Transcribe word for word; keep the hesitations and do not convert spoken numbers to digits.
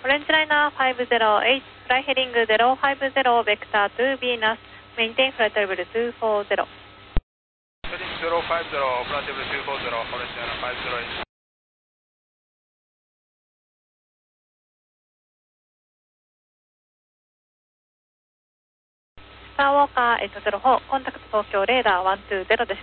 オレンジライナーファイブゼロエイト、フライヘディングゼロファイブゼロ、ベクタートゥービーナス、メインテインフライトレベルツーフォーゼロ。 ヘディングゼロファイブゼロ、フライトレベルツーフォーゼロ、オレンジライナーファイブゼロエイト。 スターウォーカーはちゼロフォー、コンタクト東京レーダーいちにゼロです。